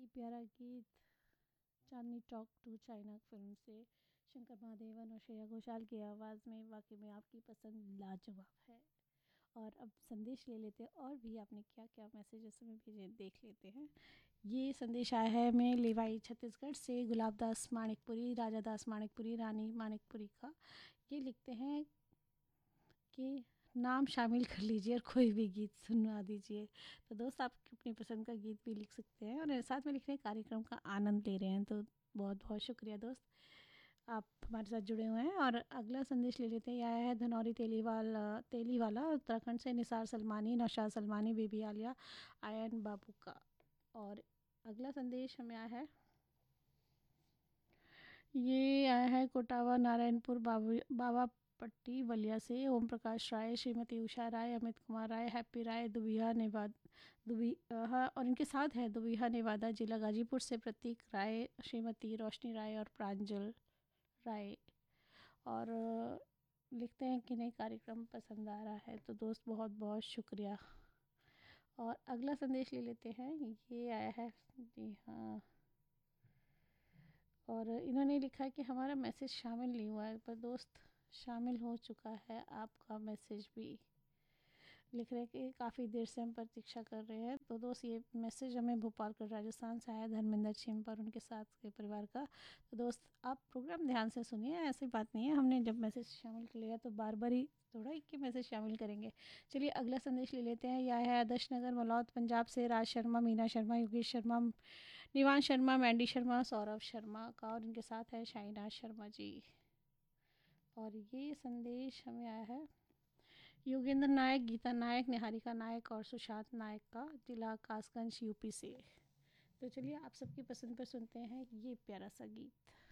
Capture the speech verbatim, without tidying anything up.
प्यारा गीत चांदनी talk to China film से शंकर महादेवन और श्रेया घोषाल की आवाज़ में वाकई में आपकी पसंद लाजवाब है। और अब संदेश ले लेते हैं और भी आपने क्या क्या मैसेजेस में भेजे देख लेते हैं। ये संदेश आया है मैं लेवाई छत्तीसगढ़ से गुलाब दास मानिकपुरी, राजा दास मानिकपुरी, रानी मानिकपुरी का। ये लिखते हैं कि नाम शामिल कर लीजिए और कोई भी गीत सुनवा दीजिए। तो दोस्त आप अपनी पसंद का गीत भी लिख सकते हैं और साथ में लिख रहे हैं कार्यक्रम का आनंद ले रहे हैं, तो बहुत बहुत शुक्रिया दोस्त, आप हमारे साथ जुड़े हुए हैं। और अगला संदेश ले लेते हैं। यह आया है धनौरी तेलीवाल तेलीवाला उत्तराखंड से निसार सलमानी, नौशाद सलमानी, बेबी आलिया, आयन बाबू का। और अगला संदेश हमें आया है, ये आया है कोटावा नारायणपुर बाबू बाबा पट्टी बलिया से ओम प्रकाश राय, श्रीमती उषा राय, अमित कुमार राय, हैप्पी राय, दुबिया नेवाद दुबी हाँ और इनके साथ है दुबिया नेवादा जिला गाजीपुर से प्रतीक राय, श्रीमती रोशनी राय और प्रांजल राय। और लिखते हैं कि नई कार्यक्रम पसंद आ रहा है, तो दोस्त बहुत बहुत शुक्रिया। और अगला संदेश ले लेते हैं। ये आया है, जी हाँ, और इन्होंने लिखा है कि हमारा मैसेज शामिल नहीं हुआ है, पर दोस्त शामिल हो चुका है आपका मैसेज भी। लिख रहे हैं कि काफ़ी देर से हम प्रतीक्षा कर रहे हैं। तो दोस्त ये मैसेज हमें भोपाल कर राजस्थान से आया, धर्मेंद्र छिम और उनके साथ के परिवार का। तो दोस्त आप प्रोग्राम ध्यान से सुनिए, ऐसी बात नहीं है, हमने जब मैसेज शामिल कर लिया तो बार बार ही थोड़ा एक ही मैसेज शामिल करेंगे। चलिए अगला संदेश ले लेते हैं। यह है आदर्श नगर मलौद पंजाब से राज शर्मा, मीना शर्मा, योगेश शर्मा, निवान शर्मा, मैंडी शर्मा, सौरभ शर्मा का। और इनके साथ है शाइना शर्मा जी। और ये संदेश हमें आया है योगेंद्र नायक, गीता नायक, निहारिका नायक और सुशांत नायक का, जिला कासगंज यूपी से। तो चलिए आप सबकी पसंद पर सुनते हैं ये प्यारा सा गीत।